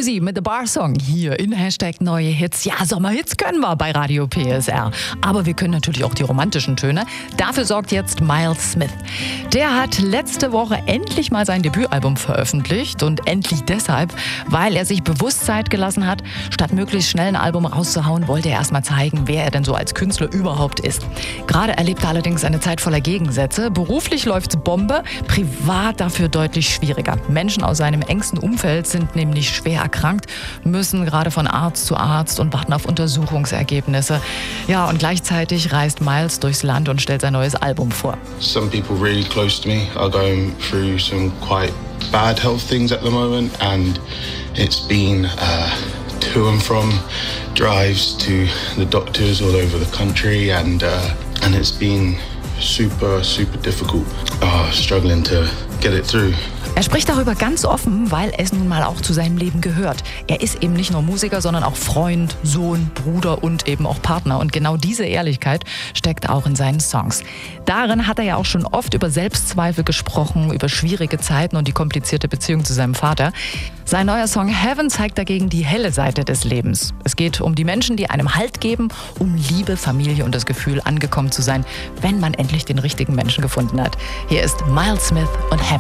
Susi mit The Bar Song hier in Hashtag Neue Hits. Ja, Sommerhits können wir bei Radio PSR. Aber wir können natürlich auch die romantischen Töne. Dafür sorgt jetzt Miles Smith. Der hat letzte Woche endlich mal sein Debütalbum veröffentlicht. Und endlich deshalb, weil er sich bewusst Zeit gelassen hat. Statt möglichst schnell ein Album rauszuhauen, wollte er erst mal zeigen, wer er denn so als Künstler überhaupt ist. Gerade erlebt er allerdings eine Zeit voller Gegensätze. Beruflich läuft's Bombe, privat dafür deutlich schwieriger. Menschen aus seinem engsten Umfeld sind nämlich schwer erkrankt, müssen gerade von Arzt zu Arzt und warten auf Untersuchungsergebnisse. Ja, und gleichzeitig reist Miles durchs Land und stellt sein neues Album vor. Some people really close to me are going through some quite bad health things at the moment, and it's been to and from drives to the doctors all over the country, and it's been super difficult, struggling to get it through. Er spricht darüber ganz offen, weil es nun mal auch zu seinem Leben gehört. Er ist eben nicht nur Musiker, sondern auch Freund, Sohn, Bruder und eben auch Partner. Und genau diese Ehrlichkeit steckt auch in seinen Songs. Darin hat er ja auch schon oft über Selbstzweifel gesprochen, über schwierige Zeiten und die komplizierte Beziehung zu seinem Vater. Sein neuer Song Heaven zeigt dagegen die helle Seite des Lebens. Es geht um die Menschen, die einem Halt geben, um Liebe, Familie und das Gefühl, angekommen zu sein, wenn man endlich den richtigen Menschen gefunden hat. Hier ist Miles Smith und Heaven.